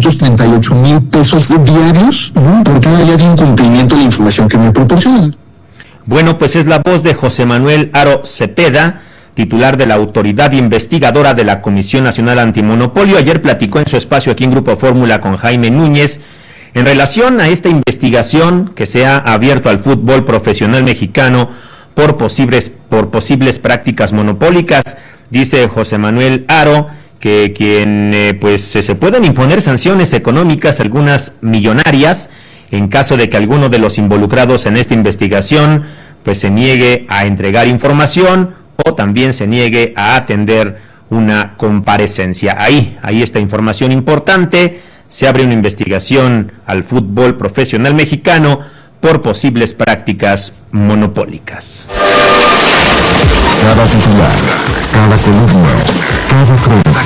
$238,000 diarios por cada día de incumplimiento de la información que me proporcionan. Bueno, pues es la voz de José Manuel Haro Cepeda, titular de la Autoridad Investigadora de la Comisión Nacional Antimonopolio. Ayer platicó en su espacio aquí en Grupo Fórmula con Jaime Núñez en relación a esta investigación que se ha abierto al fútbol profesional mexicano por posibles prácticas monopólicas. Dice José Manuel Haro que se pueden imponer sanciones económicas, algunas millonarias, en caso de que alguno de los involucrados en esta investigación pues se niegue a entregar información o también se niegue a atender una comparecencia. Ahí está información importante. Se abre una investigación al fútbol profesional mexicano por posibles prácticas monopólicas. Cada titular, cada columna, cada crónica.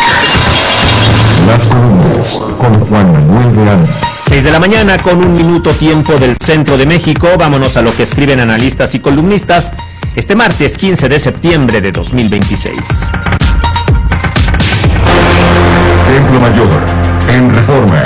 Las columnas con Juan Manuel Verano. 6 de la mañana con 1 minuto tiempo del centro de México. Vámonos a lo que escriben analistas y columnistas este martes 15 de septiembre de 2026. Templo Mayor, en Reforma.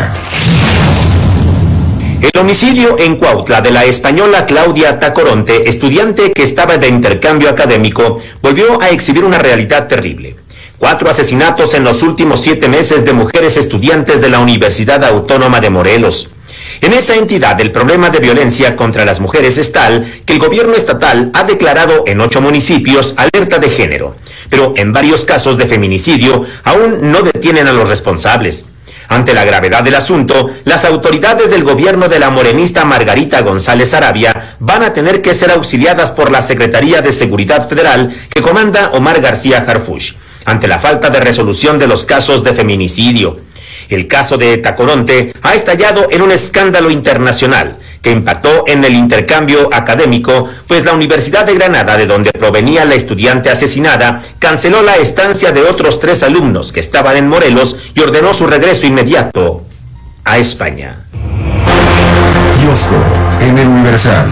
El homicidio en Cuautla de la española Claudia Tacoronte, estudiante que estaba de intercambio académico, volvió a exhibir una realidad terrible. 4 asesinatos en los últimos 7 meses de mujeres estudiantes de la Universidad Autónoma de Morelos. En esa entidad, el problema de violencia contra las mujeres es tal que el gobierno estatal ha declarado en 8 municipios alerta de género, pero en varios casos de feminicidio aún no detienen a los responsables. Ante la gravedad del asunto, las autoridades del gobierno de la morenista Margarita González Arabia van a tener que ser auxiliadas por la Secretaría de Seguridad Federal que comanda Omar García Harfuch, ante la falta de resolución de los casos de feminicidio. El caso de Tacoronte ha estallado en un escándalo internacional que impactó en el intercambio académico, pues la Universidad de Granada, de donde provenía la estudiante asesinada, canceló la estancia de otros 3 alumnos que estaban en Morelos y ordenó su regreso inmediato a España. Kiosco en el Universal.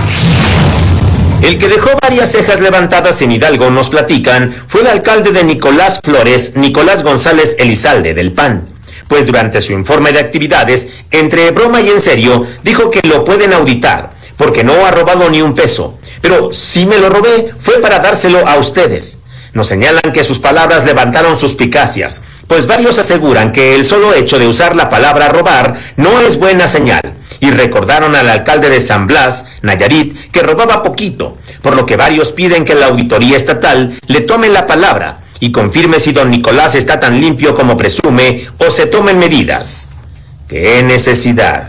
El que dejó varias cejas levantadas en Hidalgo, nos platican, fue el alcalde de Nicolás Flores, Nicolás González Elizalde, del PAN. Pues durante su informe de actividades, entre broma y en serio, dijo que lo pueden auditar, porque no ha robado ni un peso. Pero si me lo robé, fue para dárselo a ustedes. Nos señalan que sus palabras levantaron suspicacias, pues varios aseguran que el solo hecho de usar la palabra robar no es buena señal. Y recordaron al alcalde de San Blas, Nayarit, que robaba poquito, por lo que varios piden que la auditoría estatal le tome la palabra y confirme si don Nicolás está tan limpio como presume o se tomen medidas. ¡Qué necesidad!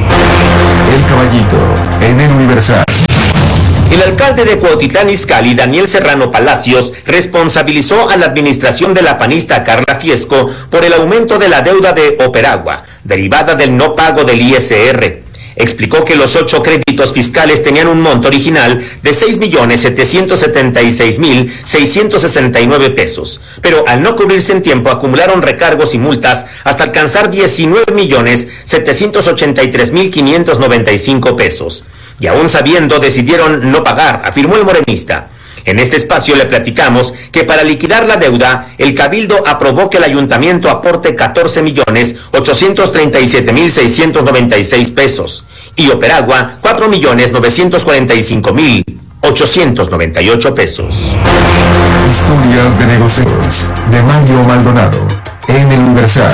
El Caballito en el Universal. El alcalde de Cuautitlán Izcalli, Daniel Serrano Palacios, responsabilizó a la administración de la panista Carla Fiesco por el aumento de la deuda de Operagua, derivada del no pago del ISR. Explicó que los 8 créditos fiscales tenían un monto original de 6,776,669 pesos, pero al no cubrirse en tiempo acumularon recargos y multas hasta alcanzar 19,783,595 pesos. Y aún sabiendo, decidieron no pagar, afirmó el morenista. En este espacio le platicamos que para liquidar la deuda, el Cabildo aprobó que el ayuntamiento aporte 14,837,696 pesos y Operagua 4,945,898 pesos. Historias de negocios de Mario Maldonado en el Universal.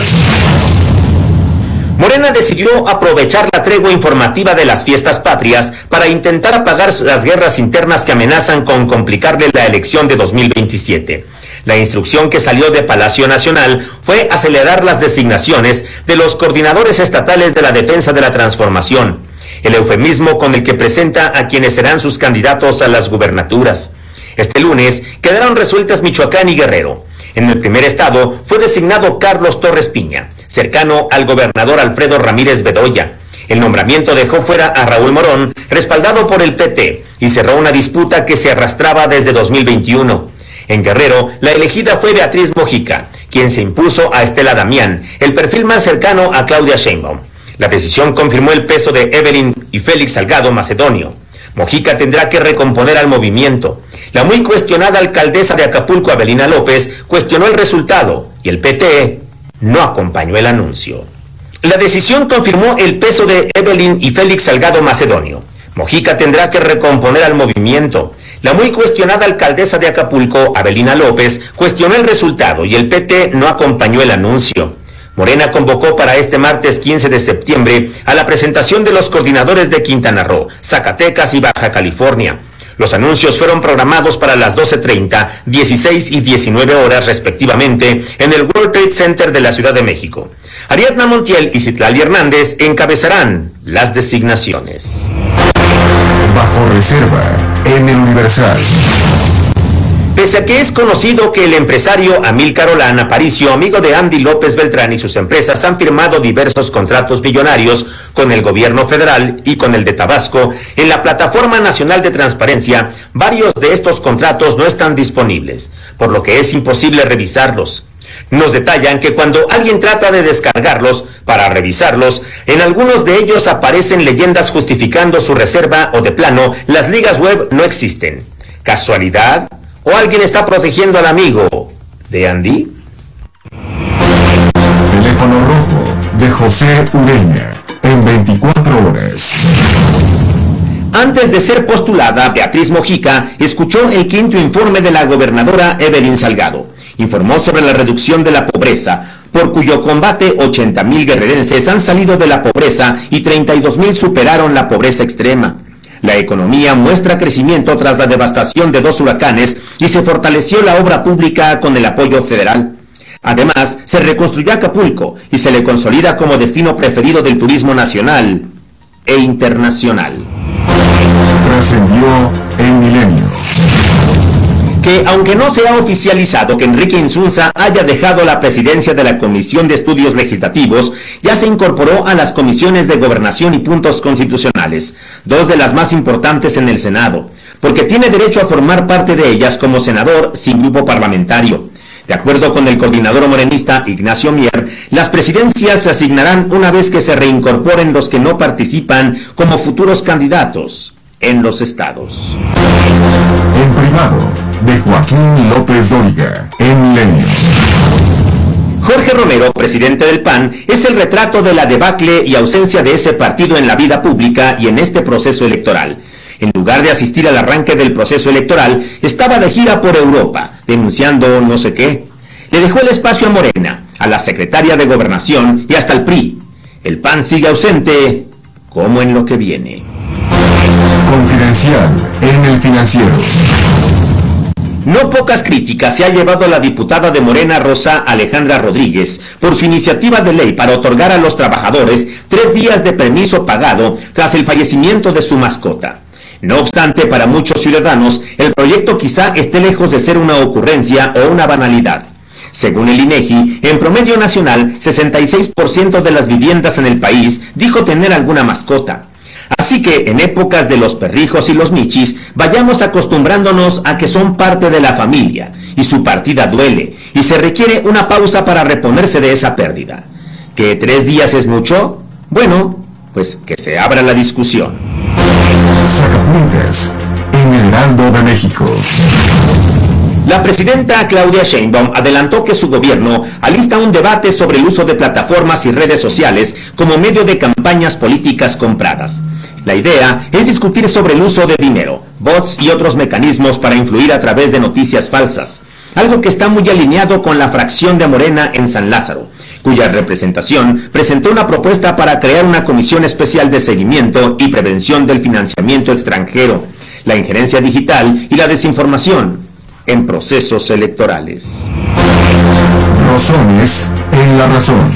Morena decidió aprovechar la tregua informativa de las fiestas patrias para intentar apagar las guerras internas que amenazan con complicarle la elección de 2027. La instrucción que salió de Palacio Nacional fue acelerar las designaciones de los coordinadores estatales de la defensa de la transformación, el eufemismo con el que presenta a quienes serán sus candidatos a las gubernaturas. Este lunes quedaron resueltas Michoacán y Guerrero. En el primer estado fue designado Carlos Torres Piña, cercano al gobernador Alfredo Ramírez Bedoya. El nombramiento dejó fuera a Raúl Morón, respaldado por el PT, y cerró una disputa que se arrastraba desde 2021. En Guerrero, la elegida fue Beatriz Mojica, quien se impuso a Estela Damián, el perfil más cercano a Claudia Sheinbaum. La decisión confirmó el peso de Evelyn y Félix Salgado Macedonio. Mojica tendrá que recomponer al movimiento. La muy cuestionada alcaldesa de Acapulco, Avelina López, cuestionó el resultado y el PT no acompañó el anuncio. La decisión confirmó el peso de Evelyn y Félix Salgado Macedonio. Mojica tendrá que recomponer al movimiento. La muy cuestionada alcaldesa de Acapulco, Avelina López, cuestionó el resultado y el PT no acompañó el anuncio. Morena convocó para este martes 15 de septiembre a la presentación de los coordinadores de Quintana Roo, Zacatecas y Baja California. Los anuncios fueron programados para las 12:30, 16 y 19 horas respectivamente en el World Trade Center de la Ciudad de México. Ariadna Montiel y Citlali Hernández encabezarán las designaciones. Bajo reserva en el Universal. Pese a que es conocido que el empresario Amílcar Olán Aparicio, amigo de Andy López Beltrán y sus empresas, han firmado diversos contratos millonarios con el gobierno federal y con el de Tabasco, en la Plataforma Nacional de Transparencia, varios de estos contratos no están disponibles, por lo que es imposible revisarlos. Nos detallan que cuando alguien trata de descargarlos para revisarlos, en algunos de ellos aparecen leyendas justificando su reserva o de plano, las ligas web no existen. ¿Casualidad? ¿O alguien está protegiendo al amigo de Andy? Teléfono rojo de José Ureña en 24 horas. Antes de ser postulada, Beatriz Mojica escuchó el quinto informe de la gobernadora Evelyn Salgado. Informó sobre la reducción de la pobreza, por cuyo combate 80,000 guerrerenses han salido de la pobreza y 32,000 superaron la pobreza extrema. La economía muestra crecimiento tras la devastación de 2 huracanes y se fortaleció la obra pública con el apoyo federal. Además, se reconstruyó Acapulco y se le consolida como destino preferido del turismo nacional e internacional. Trascendió el milenio. Que aunque no se ha oficializado que Enrique Insunza haya dejado la presidencia de la Comisión de Estudios Legislativos, ya se incorporó a las comisiones de Gobernación y Puntos Constitucionales, 2 de las más importantes en el Senado, porque tiene derecho a formar parte de ellas como senador sin grupo parlamentario. De acuerdo con el coordinador morenista Ignacio Mier, las presidencias se asignarán una vez que se reincorporen los que no participan como futuros candidatos en los estados. En privado, de Joaquín López Dóriga, en Milenio. Jorge Romero, presidente del PAN, es el retrato de la debacle y ausencia de ese partido en la vida pública y en este proceso electoral. En lugar de asistir al arranque del proceso electoral, estaba de gira por Europa, denunciando no sé qué. Le dejó el espacio a Morena, a la secretaria de Gobernación y hasta al PRI. El PAN sigue ausente, como en lo que viene. Confidencial en El Financiero. No pocas críticas se ha llevado la diputada de Morena Rosa Alejandra Rodríguez por su iniciativa de ley para otorgar a los trabajadores 3 días de permiso pagado tras el fallecimiento de su mascota. No obstante, para muchos ciudadanos, el proyecto quizá esté lejos de ser una ocurrencia o una banalidad. Según el INEGI, en promedio nacional, 66% de las viviendas en el país dijo tener alguna mascota. Así que en épocas de los perrijos y los michis, vayamos acostumbrándonos a que son parte de la familia, y su partida duele, y se requiere una pausa para reponerse de esa pérdida. ¿Que 3 días es mucho? Bueno, pues que se abra la discusión. Sacapuntas en El Heraldo de México. La presidenta Claudia Sheinbaum adelantó que su gobierno alista un debate sobre el uso de plataformas y redes sociales como medio de campañas políticas compradas. La idea es discutir sobre el uso de dinero, bots y otros mecanismos para influir a través de noticias falsas, algo que está muy alineado con la fracción de Morena en San Lázaro, cuya representación presentó una propuesta para crear una comisión especial de seguimiento y prevención del financiamiento extranjero, la injerencia digital y la desinformación en procesos electorales. Rosones en La Razón.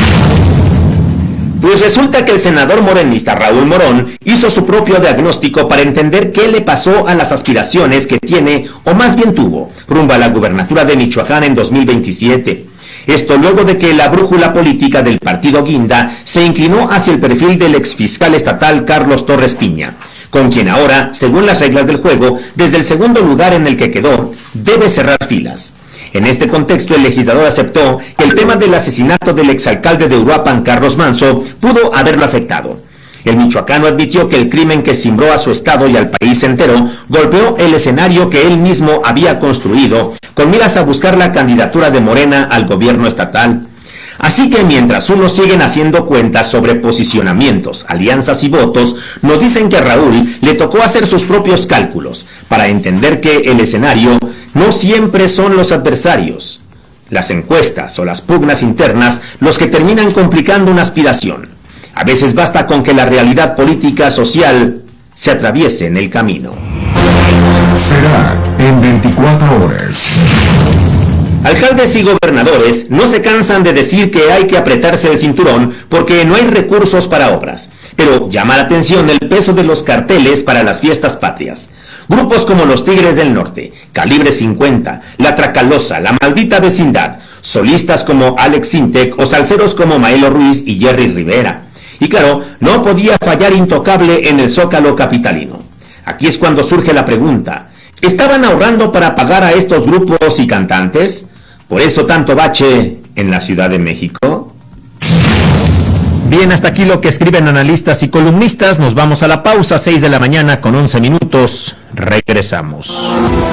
Pues resulta que el senador morenista Raúl Morón hizo su propio diagnóstico para entender qué le pasó a las aspiraciones que tiene, o más bien tuvo, rumbo a la gubernatura de Michoacán en 2027. Esto luego de que la brújula política del partido Guinda se inclinó hacia el perfil del exfiscal estatal Carlos Torres Piña, con quien ahora, según las reglas del juego, desde el segundo lugar en el que quedó, debe cerrar filas. En este contexto, el legislador aceptó que el tema del asesinato del exalcalde de Uruapan, Carlos Manso, pudo haberlo afectado. El michoacano admitió que el crimen que cimbró a su estado y al país entero golpeó el escenario que él mismo había construido, con miras a buscar la candidatura de Morena al gobierno estatal. Así que mientras unos siguen haciendo cuentas sobre posicionamientos, alianzas y votos, nos dicen que a Raúl le tocó hacer sus propios cálculos para entender que el escenario no siempre son los adversarios, las encuestas o las pugnas internas los que terminan complicando una aspiración. A veces basta con que la realidad política social se atraviese en el camino. Será en 24 horas. Alcaldes y gobernadores no se cansan de decir que hay que apretarse el cinturón porque no hay recursos para obras. Pero llama la atención el peso de los carteles para las fiestas patrias. Grupos como los Tigres del Norte, Calibre 50, La Tracalosa, La Maldita Vecindad, solistas como Alex Sintek o salseros como Maelo Ruiz y Jerry Rivera. Y claro, no podía fallar Intocable en el Zócalo capitalino. Aquí es cuando surge la pregunta: ¿estaban ahorrando para pagar a estos grupos y cantantes? ¿Por eso tanto bache en la Ciudad de México? Bien, hasta aquí lo que escriben analistas y columnistas. Nos vamos a la pausa, 6 de la mañana con 11 minutos. Regresamos.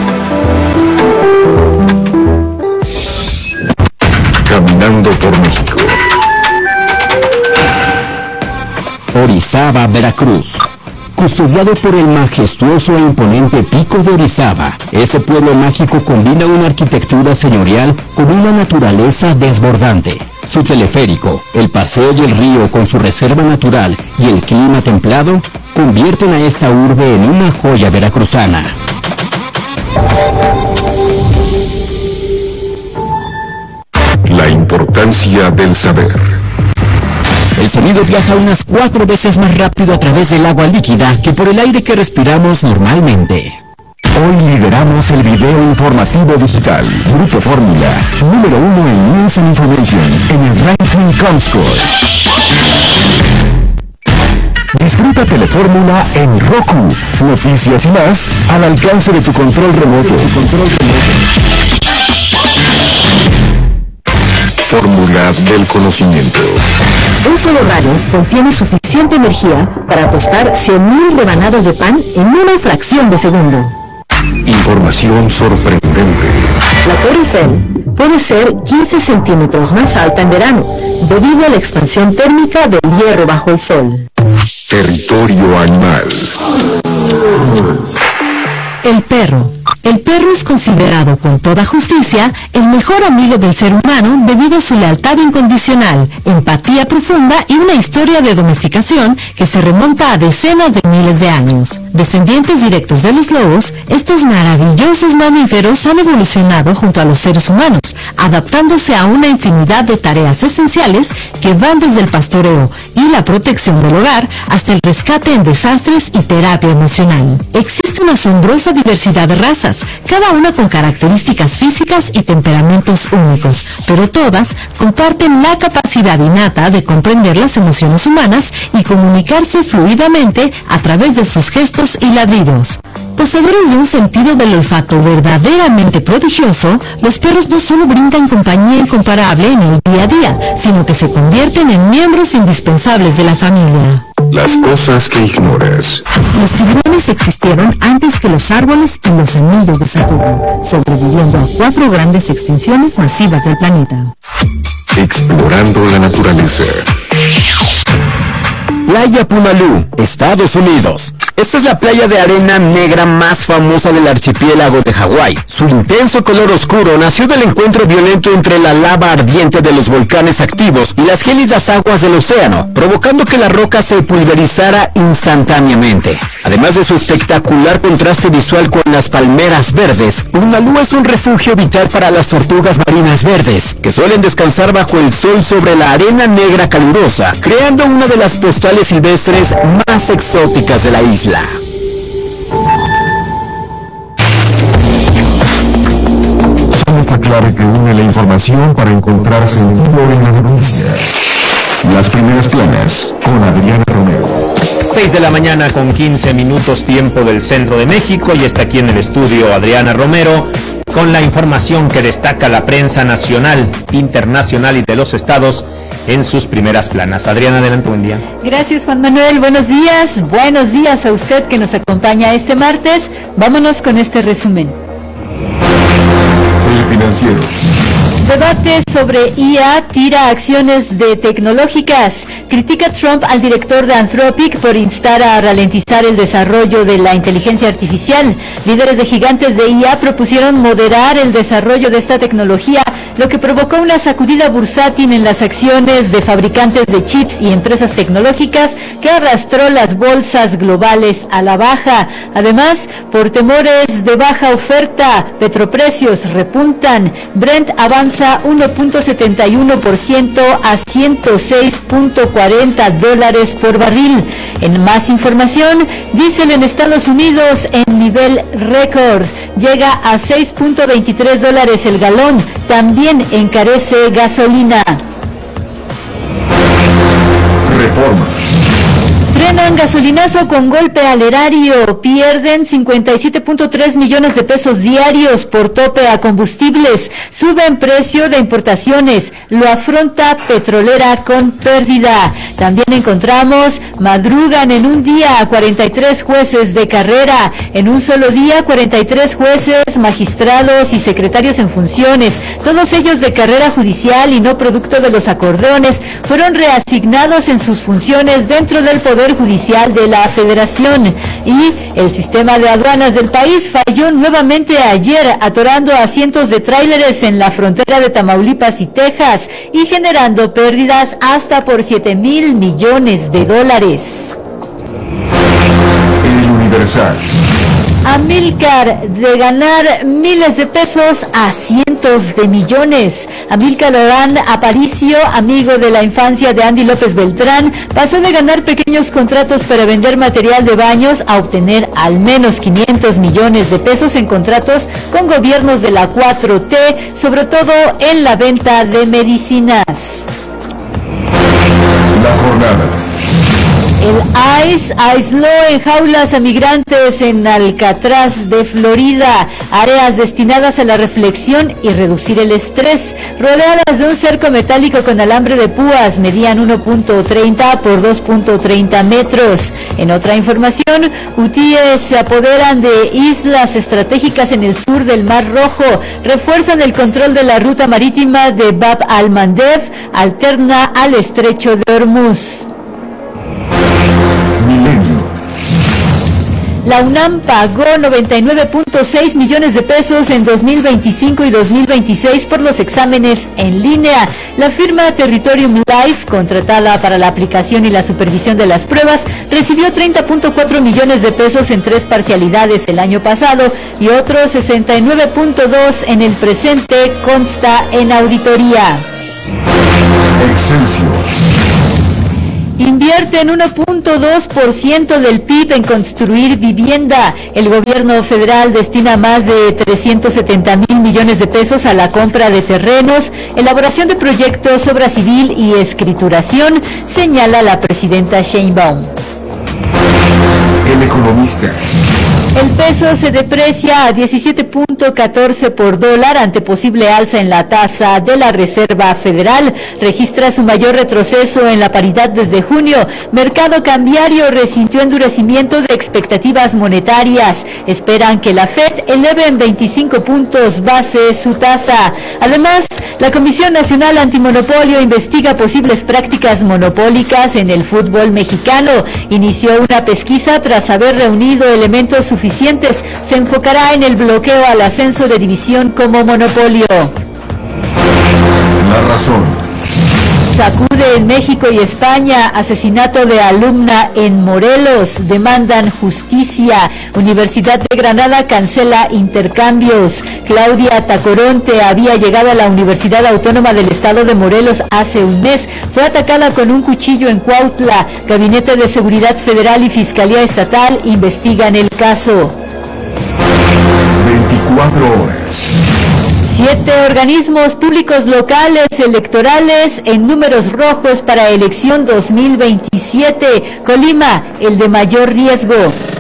Caminando por México. Orizaba, Veracruz. Custodiado por el majestuoso e imponente Pico de Orizaba, este pueblo mágico combina una arquitectura señorial con una naturaleza desbordante. Su teleférico, el paseo y el río con su reserva natural y el clima templado convierten a esta urbe en una joya veracruzana. La importancia del saber. El sonido viaja unas 4 veces más rápido a través del agua líquida que por el aire que respiramos normalmente. Hoy lideramos el video informativo digital. Grupo Fórmula, número 1 en News and Information en el ranking Comscore. Disfruta Telefórmula en Roku. Noticias y más al alcance de tu control remoto. Fórmula del conocimiento. Un solo radio contiene suficiente energía para tostar 100.000 rebanadas de pan en una fracción de segundo. Información sorprendente. La Torre Eiffel puede ser 15 centímetros más alta en verano, debido a la expansión térmica del hierro bajo el sol. Territorio animal. El perro. El perro es considerado con toda justicia el mejor amigo del ser humano debido a su lealtad incondicional, empatía profunda y una historia de domesticación que se remonta a decenas de miles de años. Descendientes directos de los lobos, estos maravillosos mamíferos han evolucionado junto a los seres humanos, adaptándose a una infinidad de tareas esenciales que van desde el pastoreo y la protección del hogar hasta el rescate en desastres y terapia emocional. Existe una asombrosa diversidad de razas, cada una con características físicas y temperamentos únicos, pero todas comparten la capacidad innata de comprender las emociones humanas y comunicarse fluidamente a través de sus gestos y ladridos. Poseedores de un sentido del olfato verdaderamente prodigioso, los perros no solo brindan compañía incomparable en el día a día, sino que se convierten en miembros indispensables de la familia. Las cosas que ignoras. Los tiburones existieron antes que los árboles y los anillos de Saturno, sobreviviendo a 4 grandes extinciones masivas del planeta. Explorando la naturaleza. Playa Punalú, Estados Unidos. Esta es la playa de arena negra más famosa del archipiélago de Hawái. Su intenso color oscuro nació del encuentro violento entre la lava ardiente de los volcanes activos y las gélidas aguas del océano, provocando que la roca se pulverizara instantáneamente. Además de su espectacular contraste visual con las palmeras verdes, Punalú es un refugio vital para las tortugas marinas verdes, que suelen descansar bajo el sol sobre la arena negra calurosa, creando una de las postales silvestres más exóticas de la isla. Somos la clave que une la información para encontrar sentido en la noticia. Las primeras planas con Adriana Romero. 6 de la mañana con 15 minutos tiempo del centro de México y está aquí en el estudio Adriana Romero con la información que destaca la prensa nacional, internacional y de los estados en sus primeras planas. Adriana, adelante, buen día. Gracias, Juan Manuel. Buenos días a usted que nos acompaña este martes. Vámonos con este resumen. El Financiero. Debate sobre IA tira acciones de tecnológicas. Critica Trump al director de Anthropic por instar a ralentizar el desarrollo de la inteligencia artificial. Líderes de gigantes de IA propusieron moderar el desarrollo de esta tecnología, lo que provocó una sacudida bursátil en las acciones de fabricantes de chips y empresas tecnológicas que arrastró las bolsas globales a la baja. Además, por temores de baja oferta, petroprecios repuntan. Brent avanza 1.71% a $106.40 por barril. En más información, diésel en Estados Unidos en nivel récord. Llega a $6.23 el galón. También encarece gasolina. Reforma. Frenan gasolinazo con golpe al erario. Pierden 57.3 millones de pesos diarios por tope a combustibles. Suben precio de importaciones. Lo afronta petrolera con pérdida. También encontramos, madrugan en un día a 43 jueces de carrera. En un solo día, 43 jueces, magistrados y secretarios en funciones. Todos ellos de carrera judicial y no producto de los acordeones, fueron reasignados en sus funciones dentro del Poder Judicial de la Federación. Y el sistema de aduanas del país falló nuevamente ayer, atorando a cientos de tráileres en la frontera de Tamaulipas y Texas y generando pérdidas hasta por $7,000 millones. El Universal. Amílcar, de ganar miles de pesos a cientos de millones. Amílcar Orán Aparicio, amigo de la infancia de Andy López Beltrán, pasó de ganar pequeños contratos para vender material de baños a obtener al menos 500 millones de pesos en contratos con gobiernos de la 4T, sobre todo en la venta de medicinas. La jornada. El ICE aisló en jaulas a migrantes en Alcatraz de Florida, áreas destinadas a la reflexión y reducir el estrés, rodeadas de un cerco metálico con alambre de púas, medían 1.30 por 2.30 metros. En otra información, hutíes se apoderan de islas estratégicas en el sur del Mar Rojo, refuerzan el control de la ruta marítima de Bab al-Mandeb, alterna al estrecho de Hormuz. Milenio. La UNAM pagó 99.6 millones de pesos en 2025 y 2026 por los exámenes en línea. La firma Territorium Life, contratada para la aplicación y la supervisión de las pruebas, recibió 30.4 millones de pesos en 3 parcialidades el año pasado y otros 69.2 en el presente, consta en auditoría. Excelsior. Invierten 1.2% del PIB en construir vivienda. El gobierno federal destina más de 370,000 millones de pesos a la compra de terrenos, elaboración de proyectos, obra civil y escrituración, señala la presidenta Sheinbaum. El Economista. El peso se deprecia a 17.14 por dólar ante posible alza en la tasa de la Reserva Federal. Registra su mayor retroceso en la paridad desde junio. Mercado cambiario resintió endurecimiento de expectativas monetarias. Esperan que la FED eleve en 25 puntos base su tasa. Además, la Comisión Nacional Antimonopolio investiga posibles prácticas monopólicas en el fútbol mexicano. Inició una pesquisa tras haber reunido elementos suficientes. Se enfocará en el bloqueo al ascenso de división como monopolio. La razón. Sacude en México y España, asesinato de alumna en Morelos, demandan justicia. Universidad de Granada cancela intercambios. Claudia Tacoronte había llegado a la Universidad Autónoma del Estado de Morelos hace un mes. Fue atacada con un cuchillo en Cuautla. Gabinete de Seguridad Federal y Fiscalía Estatal investigan el caso. 24 horas. 7 organismos públicos locales electorales en números rojos para elección 2027. Colima, el de mayor riesgo.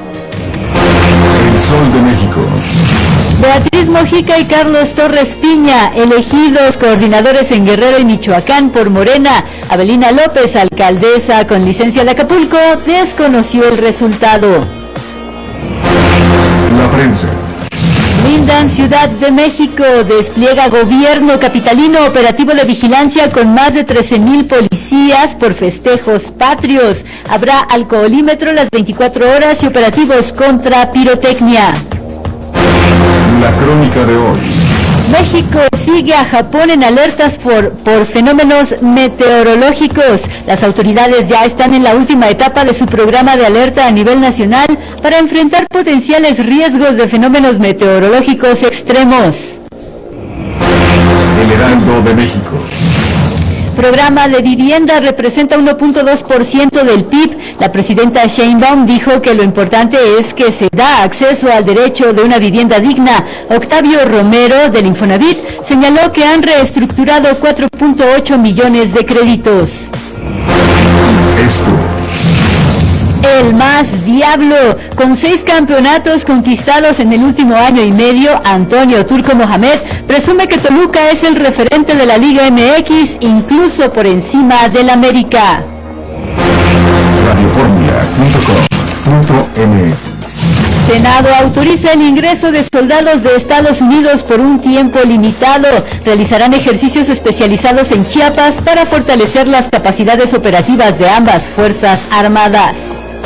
El Sol de México. Beatriz Mojica y Carlos Torres Piña, elegidos coordinadores en Guerrero y Michoacán por Morena. Avelina López, alcaldesa con licencia de Acapulco, desconoció el resultado. La prensa. Brindan Ciudad de México, despliega gobierno capitalino operativo de vigilancia con más de 13,000 policías por festejos patrios. Habrá alcoholímetro las 24 horas y operativos contra pirotecnia. La crónica de hoy. México sigue a Japón en alertas por fenómenos meteorológicos. Las autoridades ya están en la última etapa de su programa de alerta a nivel nacional para enfrentar potenciales riesgos de fenómenos meteorológicos extremos. El Heraldo de México. Programa de vivienda representa 1.2% del PIB. La presidenta Sheinbaum dijo que lo importante es que se da acceso al derecho de una vivienda digna. Octavio Romero, del Infonavit, señaló que han reestructurado 4.8 millones de créditos. Esto. El más diablo, con 6 campeonatos conquistados en el último año y medio, Antonio Turco Mohamed presume que Toluca es el referente de la Liga MX, incluso por encima del América. Radiofornia.com.mx. Senado autoriza el ingreso de soldados de Estados Unidos por un tiempo limitado. Realizarán ejercicios especializados en Chiapas para fortalecer las capacidades operativas de ambas Fuerzas Armadas.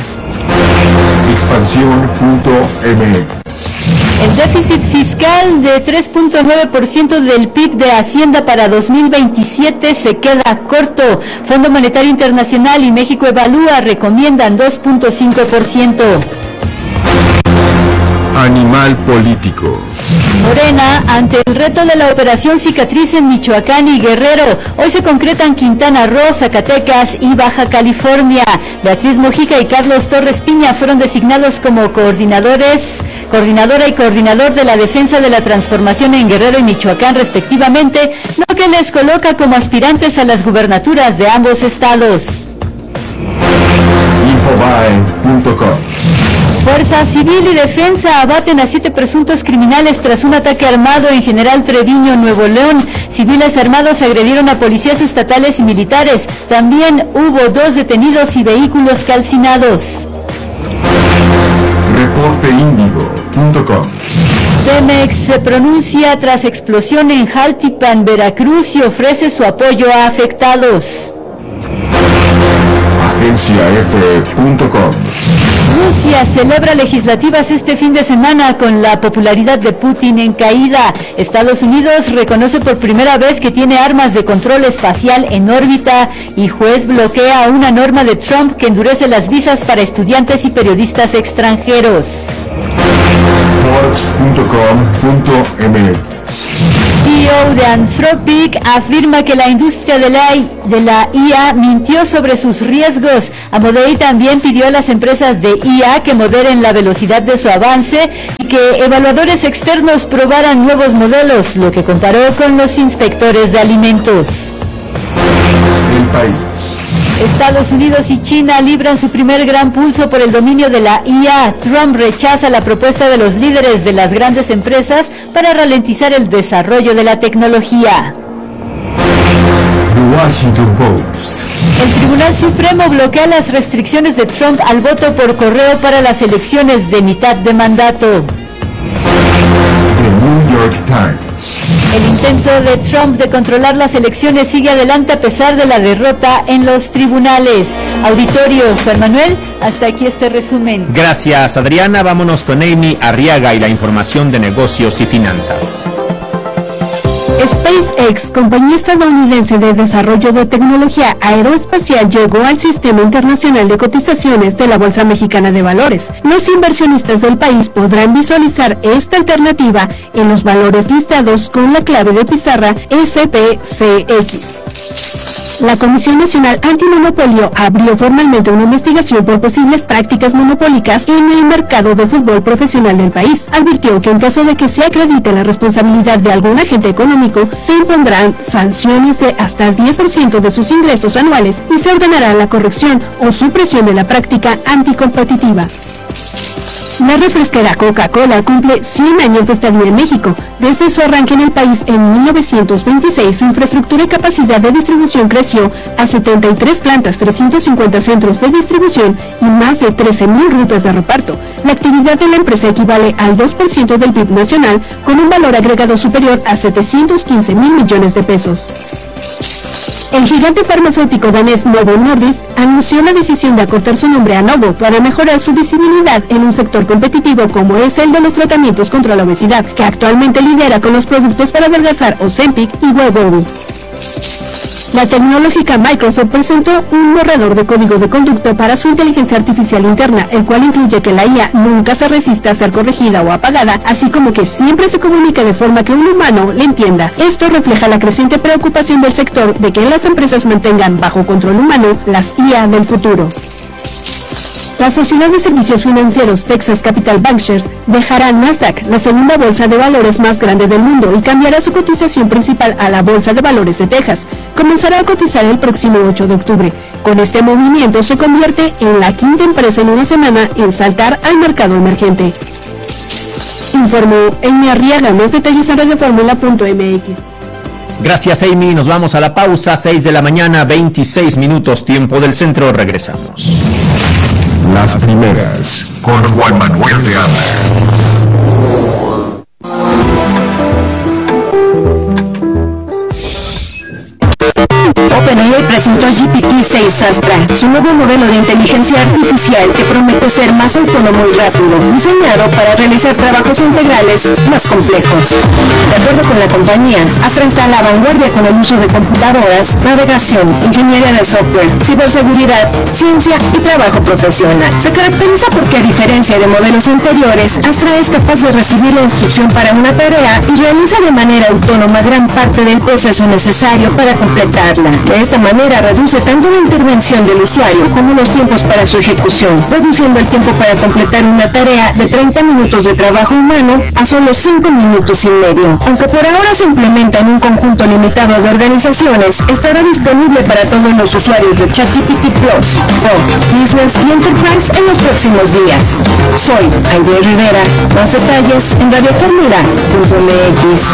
Expansión.mx. El déficit fiscal de 3.9% del PIB de Hacienda para 2027 se queda corto. Fondo Monetario Internacional y México Evalúa recomiendan 2.5%. Animal político. Morena, ante el reto de la operación Cicatriz en Michoacán y Guerrero, hoy se concretan Quintana Roo, Zacatecas y Baja California. Beatriz Mojica y Carlos Torres Piña fueron designados como coordinadora y coordinador de la defensa de la transformación en Guerrero y Michoacán respectivamente, lo que les coloca como aspirantes a las gubernaturas de ambos estados. Infobae.com. Fuerza Civil y Defensa abaten a 7 presuntos criminales tras un ataque armado en General Treviño, Nuevo León. Civiles armados agredieron a policías estatales y militares. También hubo 2 detenidos y vehículos calcinados. Reporteindigo.com. Pemex se pronuncia tras explosión en Jaltipan, Veracruz, y ofrece su apoyo a afectados. AgenciaF.com. Rusia celebra legislativas este fin de semana con la popularidad de Putin en caída. Estados Unidos reconoce por primera vez que tiene armas de control espacial en órbita y juez bloquea una norma de Trump que endurece las visas para estudiantes y periodistas extranjeros. Forbes.com.mx. CEO de Anthropic afirma que la industria de la IA mintió sobre sus riesgos. Amodei también pidió a las empresas de IA que moderen la velocidad de su avance y que evaluadores externos probaran nuevos modelos, lo que comparó con los inspectores de alimentos. El País. Estados Unidos y China libran su primer gran pulso por el dominio de la IA. Trump rechaza la propuesta de los líderes de las grandes empresas para ralentizar el desarrollo de la tecnología. The Washington Post. El Tribunal Supremo bloquea las restricciones de Trump al voto por correo para las elecciones de mitad de mandato. The New York Times. El intento de Trump de controlar las elecciones sigue adelante a pesar de la derrota en los tribunales. Auditorio, Juan Manuel, hasta aquí este resumen. Gracias, Adriana. Vámonos con Amy Arriaga y la información de negocios y finanzas. SpaceX, compañía estadounidense de desarrollo de tecnología aeroespacial, llegó al Sistema Internacional de Cotizaciones de la Bolsa Mexicana de Valores. Los inversionistas del país podrán visualizar esta alternativa en los valores listados con la clave de pizarra SPCX. La Comisión Nacional Antimonopolio abrió formalmente una investigación por posibles prácticas monopólicas en el mercado de fútbol profesional del país. Advirtió que en caso de que se acredite la responsabilidad de algún agente económico, se impondrán sanciones de hasta el 10% de sus ingresos anuales y se ordenará la corrección o supresión de la práctica anticompetitiva. La refresquera Coca-Cola cumple 100 años de estadía en México. Desde su arranque en el país en 1926, su infraestructura y capacidad de distribución creció a 73 plantas, 350 centros de distribución y más de 13,000 rutas de reparto. La actividad de la empresa equivale al 2% del PIB nacional, con un valor agregado superior a 715,000 millones de pesos. El gigante farmacéutico danés Novo Nordisk anunció la decisión de acortar su nombre a Novo para mejorar su visibilidad en un sector competitivo como es el de los tratamientos contra la obesidad, que actualmente lidera con los productos para adelgazar Ozempic y Wegovy. La tecnológica Microsoft presentó un borrador de código de conducta para su inteligencia artificial interna, el cual incluye que la IA nunca se resista a ser corregida o apagada, así como que siempre se comunique de forma que un humano le entienda. Esto refleja la creciente preocupación del sector de que las empresas mantengan bajo control humano las IA del futuro. La Sociedad de Servicios Financieros Texas Capital Bancshares dejará Nasdaq, la segunda bolsa de valores más grande del mundo, y cambiará su cotización principal a la Bolsa de Valores de Texas. Comenzará a cotizar el próximo 8 de octubre. Con este movimiento se convierte en la quinta empresa en una semana en saltar al mercado emergente. Informó Amy Arriaga. Más detalles en radioformula.mx. Gracias, Amy. Nos vamos a la pausa. 6 de la mañana, 26 minutos, tiempo del centro. Regresamos. Las primeras, con Juan Manuel de Anda. OpenAI presentó GPT-6 Astra, su nuevo modelo de inteligencia artificial que promete ser más autónomo y rápido, diseñado para realizar trabajos integrales más complejos. De acuerdo con la compañía, Astra está a la vanguardia con el uso de computadoras, navegación, ingeniería de software, ciberseguridad, ciencia y trabajo profesional. Se caracteriza porque, a diferencia de modelos anteriores, Astra es capaz de recibir la instrucción para una tarea y realiza de manera autónoma gran parte del proceso necesario para completarla. De esta manera reduce tanto la intervención del usuario como los tiempos para su ejecución, reduciendo el tiempo para completar una tarea de 30 minutos de trabajo humano a solo 5 minutos y medio. Aunque por ahora se implementa en un conjunto limitado de organizaciones, estará disponible para todos los usuarios de ChatGPT Plus, Pro, Business y Enterprise en los próximos días. Soy Aide Rivera. Más detalles en radioformula.mx.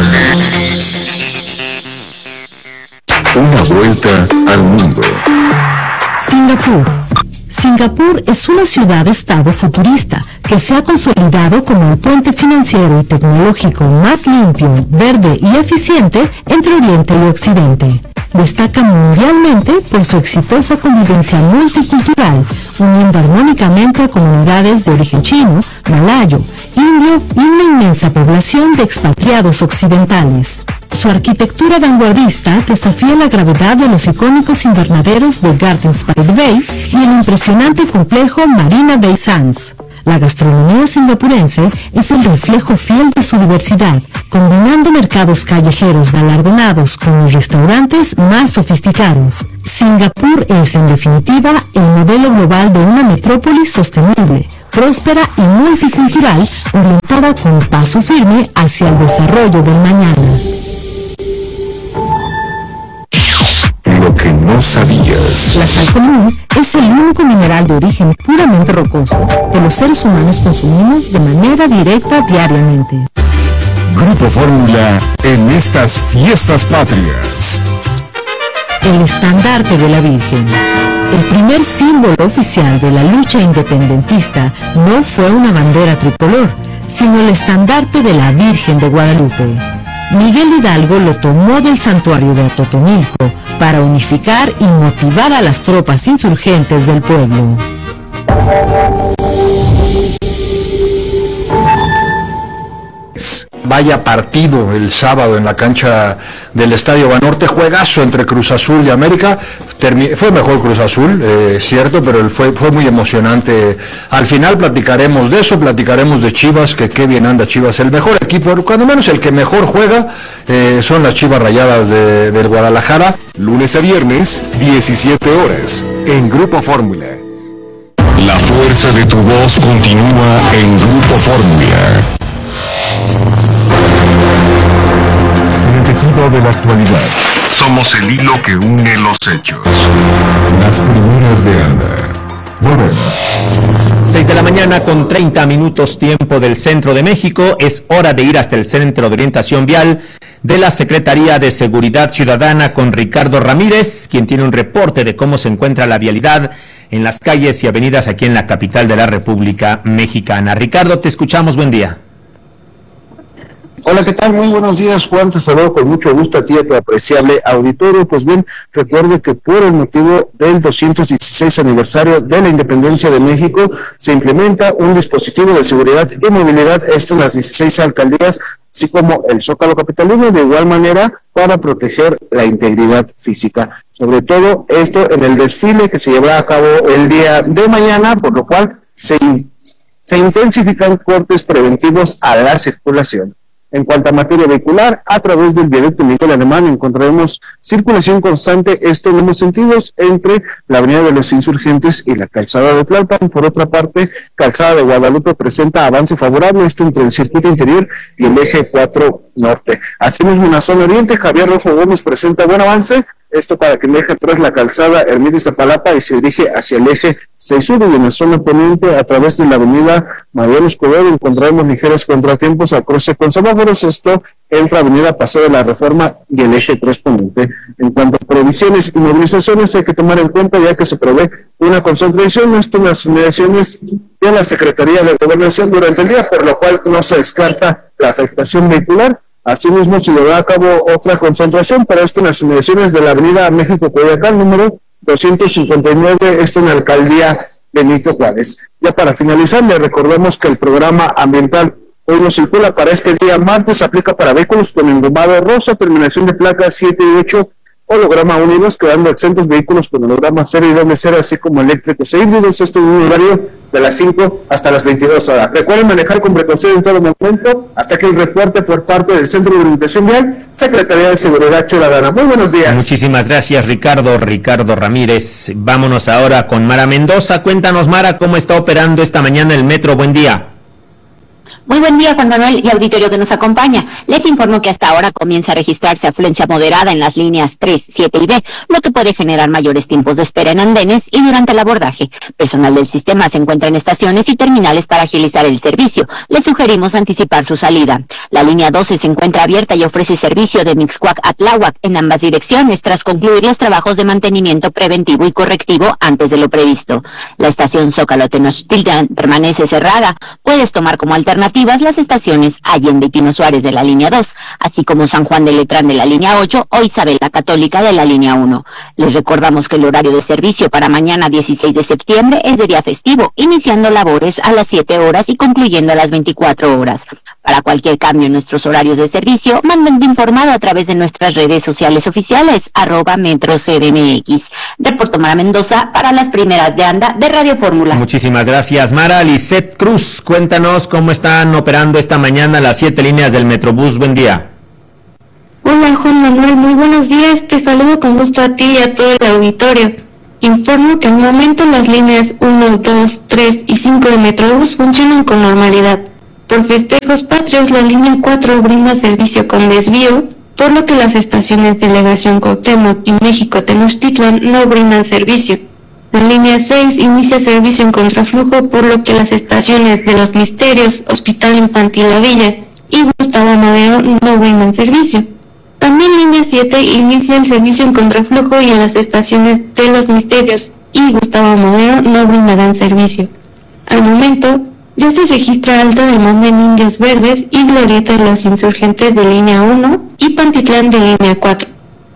Una vuelta al mundo. Singapur. Singapur es una ciudad-estado futurista que se ha consolidado como el puente financiero y tecnológico más limpio, verde y eficiente entre Oriente y Occidente. Destaca mundialmente por su exitosa convivencia multicultural, uniendo armónicamente a comunidades de origen chino, malayo, indio y una inmensa población de expatriados occidentales. Su arquitectura vanguardista desafía la gravedad de los icónicos invernaderos de Gardens by the Bay y el impresionante complejo Marina Bay Sands. La gastronomía singapurense es el reflejo fiel de su diversidad, combinando mercados callejeros galardonados con los restaurantes más sofisticados. Singapur es, en definitiva, el modelo global de una metrópolis sostenible, próspera y multicultural, orientada con paso firme hacia el desarrollo del mañana. Lo que no sabías. La sal común es el único mineral de origen puramente rocoso que los seres humanos consumimos de manera directa diariamente. Grupo Fórmula en estas fiestas patrias. El estandarte de la Virgen. El primer símbolo oficial de la lucha independentista no fue una bandera tricolor, sino el estandarte de la Virgen de Guadalupe. Miguel Hidalgo lo tomó del santuario de Atotonilco para unificar y motivar a las tropas insurgentes del pueblo. Vaya partido el sábado en la cancha del Estadio Banorte, juegazo entre Cruz Azul y América. Fue mejor Cruz Azul, cierto, pero fue muy emocionante. Al final platicaremos de eso, platicaremos de Chivas, que qué bien anda Chivas, el mejor equipo, cuando menos el que mejor juega, son las Chivas Rayadas del Guadalajara. Lunes a viernes, 17 horas, en Grupo Fórmula. La fuerza de tu voz continúa en Grupo Fórmula. En el tejido de la actualidad. Somos el hilo que une los hechos. Las primeras de Anda. Volvemos. 6 de la mañana con 30 minutos tiempo del centro de México. Es hora de ir hasta el Centro de Orientación Vial de la Secretaría de Seguridad Ciudadana con Ricardo Ramírez, quien tiene un reporte de cómo se encuentra la vialidad en las calles y avenidas aquí en la capital de la República Mexicana. Ricardo, te escuchamos, buen día. Hola, ¿qué tal? Muy buenos días, Juan. Te saludo con mucho gusto a ti y a tu apreciable auditorio. Pues bien, recuerde que por el motivo del 216 aniversario de la Independencia de México, se implementa un dispositivo de seguridad y movilidad, esto en las 16 alcaldías, así como el Zócalo capitalino, de igual manera para proteger la integridad física. Sobre todo esto en el desfile que se llevará a cabo el día de mañana, por lo cual se intensifican cortes preventivos a la circulación. En cuanto a materia vehicular, a través del viaducto Miguel Alemán encontraremos circulación constante, esto en ambos sentidos, entre la avenida de los Insurgentes y la calzada de Tlalpan. Por otra parte, calzada de Guadalupe presenta avance favorable, esto entre el circuito interior y el eje 4 norte. Asimismo, en la zona oriente, Javier Rojo Gómez presenta buen avance, esto para que deje atrás la calzada Ermita Iztapalapa y se dirige hacia el eje 6 sur, y en la zona poniente, a través de la avenida Mariano Escobedo, encontraremos ligeros contratiempos al cruce con semáforos, esto entre avenida Paseo de la Reforma y el eje 3 poniente. En cuanto a provisiones y movilizaciones, hay que tomar en cuenta ya que se prevé una concentración, esto en las inmediaciones de la Secretaría de Gobernación durante el día, por lo cual no se descarta la afectación vehicular. Asimismo, se llevará a cabo otra concentración, para esto en las inmediaciones de la avenida México-Coyoacán, número 259, esto en la alcaldía Benito Juárez. Ya para finalizar, le recordamos que el programa ambiental Hoy No Circula para este día martes aplica para vehículos con engomado rosa, terminación de placas 7 y 8, holograma unidos, quedando exentos vehículos con holograma 0 y doble 0, así como eléctricos e híbridos, esto en un horario de las 5 hasta las 22 horas. Recuerden manejar con precaución en todo momento. Hasta aquí el reporte por parte del Centro de Orientación Vial, Secretaría de Seguridad Ciudadana. Muy buenos días. Muchísimas gracias, Ricardo Ramírez. Vámonos ahora con Mara Mendoza. Cuéntanos, Mara, cómo está operando esta mañana el metro. Buen día. Muy buen día, Juan Manuel y auditorio que nos acompaña. Les informo que hasta ahora comienza a registrarse afluencia moderada en las líneas 3, 7 y B, lo que puede generar mayores tiempos de espera en andenes y durante el abordaje. Personal del sistema se encuentra en estaciones y terminales para agilizar el servicio. Les sugerimos anticipar su salida. La línea 12 se encuentra abierta y ofrece servicio de Mixcoac a Tláhuac en ambas direcciones tras concluir los trabajos de mantenimiento preventivo y correctivo antes de lo previsto. La estación Zócalo Tenochtitlan permanece cerrada. Puedes tomar como alternativa las estaciones Allende y Pino Suárez de la línea 2, así como San Juan de Letrán de la línea 8 o Isabel la Católica de la línea 1. Les recordamos que el horario de servicio para mañana 16 de septiembre es de día festivo, iniciando labores a las 7 horas y concluyendo a las 24 horas. Para cualquier cambio en nuestros horarios de servicio, mantente informado a través de nuestras redes sociales oficiales, @MetroCDMX. Reporto Mara Mendoza para las primeras de anda de Radio Fórmula. Muchísimas gracias, Mara. Lisette Cruz, cuéntanos cómo están operando esta mañana las 7 líneas del Metrobús. Buen día. Hola, Juan Manuel, muy buenos días. Te saludo con gusto a ti y a todo el auditorio. Informo que al momento las líneas 1, 2, 3 y 5 de Metrobús funcionan con normalidad. Por festejos patrios, la línea 4 brinda servicio con desvío, por lo que las estaciones Delegación Cuauhtémoc y México Tenochtitlan no brindan servicio. La línea 6 inicia servicio en contraflujo, por lo que las estaciones de Los Misterios, Hospital Infantil La Villa y Gustavo Madero no brindan servicio. También línea 7 inicia el servicio en contraflujo y en las estaciones de Los Misterios y Gustavo Madero no brindarán servicio. Al momento, ya se registra alta demanda en Indios Verdes y Glorieta de los Insurgentes de línea 1 y Pantitlán de línea 4.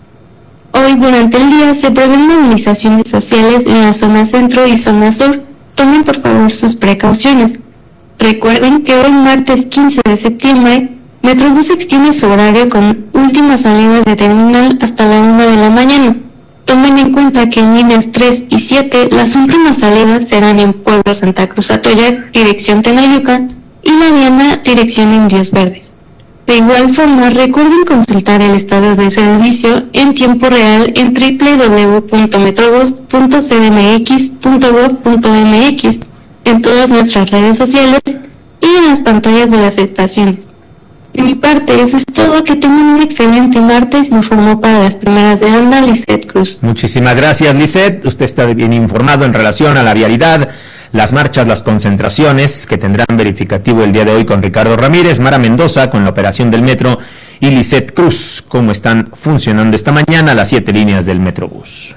Hoy durante el día se prevén movilizaciones sociales en la zona centro y zona sur. Tomen por favor sus precauciones. Recuerden que hoy martes 15 de septiembre, Metrobús extiende su horario con última salida de terminal hasta la 1 de la mañana. Tomen en cuenta que en líneas 3 y 7 las últimas salidas serán en Pueblo Santa Cruz Atoyac, dirección Tenayuca, y La Diana, dirección Indios Verdes. De igual forma, recuerden consultar el estado de servicio en tiempo real en www.metrobus.cdmx.gov.mx, en todas nuestras redes sociales y en las pantallas de las estaciones. De mi parte, eso es todo. Que tengan un excelente martes. Informó para las primeras de anda Lisette Cruz. Muchísimas gracias, Lisette. Usted está bien informado en relación a la vialidad, las marchas, las concentraciones que tendrán verificativo el día de hoy con Ricardo Ramírez, Mara Mendoza con la operación del metro y Lisette Cruz, cómo están funcionando esta mañana las 7 líneas del Metrobús.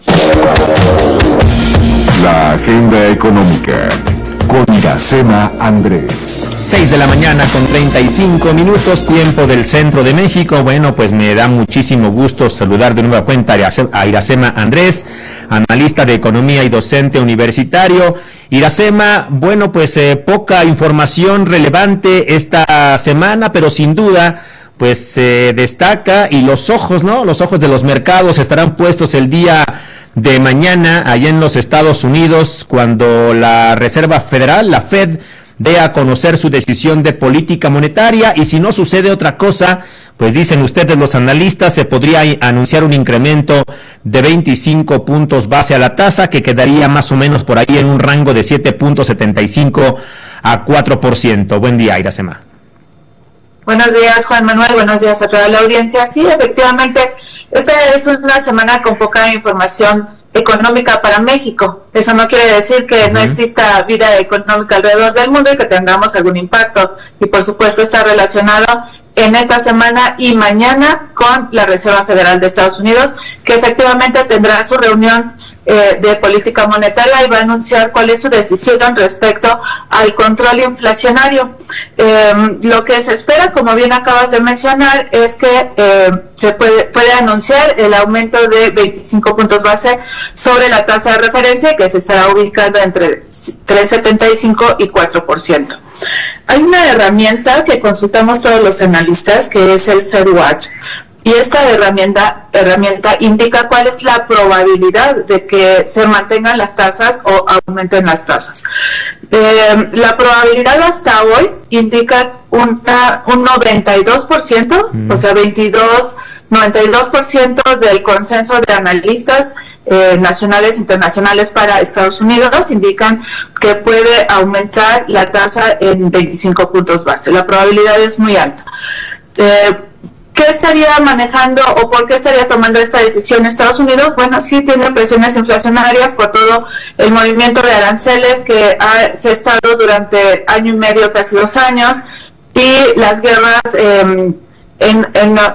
La agenda económica con Iracema Andrés. 6 de la mañana con 35 minutos, tiempo del centro de México. Bueno, pues me da muchísimo gusto saludar de nueva cuenta a Iracema Andrés, analista de economía y docente universitario. Iracema, bueno, pues poca información relevante esta semana, pero sin duda pues se destaca, y los ojos, ¿no? Los ojos de los mercados estarán puestos el día de mañana allá en los Estados Unidos, cuando la Reserva Federal, la Fed, dé a conocer su decisión de política monetaria, y si no sucede otra cosa, pues dicen ustedes los analistas, se podría anunciar un incremento de 25 puntos base a la tasa, que quedaría más o menos por ahí en un rango de 7.75 a 4%. Buen día, Iracema. Buenos días, Juan Manuel, buenos días a toda la audiencia. Sí, efectivamente, esta es una semana con poca información económica para México. Eso no quiere decir que no exista vida económica alrededor del mundo y que tengamos algún impacto. Y por supuesto está relacionado en esta semana y mañana con la Reserva Federal de Estados Unidos, que efectivamente tendrá su reunión de política monetaria y va a anunciar cuál es su decisión respecto al control inflacionario. Lo que se espera, como bien acabas de mencionar, es que se puede anunciar el aumento de 25 puntos base sobre la tasa de referencia, que se estará ubicando entre 3.75 y 4%. Hay una herramienta que consultamos todos los analistas, que es el FedWatch. Y esta herramienta indica cuál es la probabilidad de que se mantengan las tasas o aumenten las tasas. La probabilidad hasta hoy indica un 92%, o sea, 92% del consenso de analistas nacionales e internacionales para Estados Unidos indican que puede aumentar la tasa en 25 puntos base. La probabilidad es muy alta. ¿Qué estaría manejando o por qué estaría tomando esta decisión Estados Unidos? Bueno, sí tiene presiones inflacionarias por todo el movimiento de aranceles que ha gestado durante año y medio, casi 2 años, y las guerras en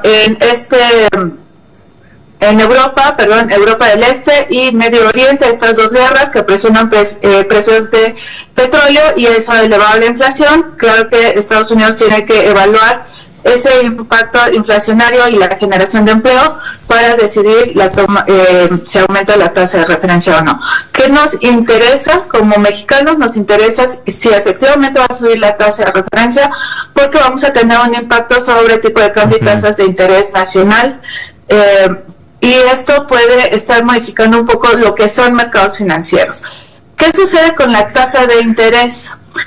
Europa del Este y Medio Oriente, estas dos guerras que presionan precios de petróleo, y eso ha elevado la inflación. Claro que Estados Unidos tiene que evaluar ese impacto inflacionario y la generación de empleo para decidir si aumenta la tasa de referencia o no. ¿Qué nos interesa como mexicanos? Nos interesa si efectivamente va a subir la tasa de referencia, porque vamos a tener un impacto sobre el tipo de cambio y tasas de interés nacional, y esto puede estar modificando un poco lo que son mercados financieros. ¿Qué sucede con la tasa de interés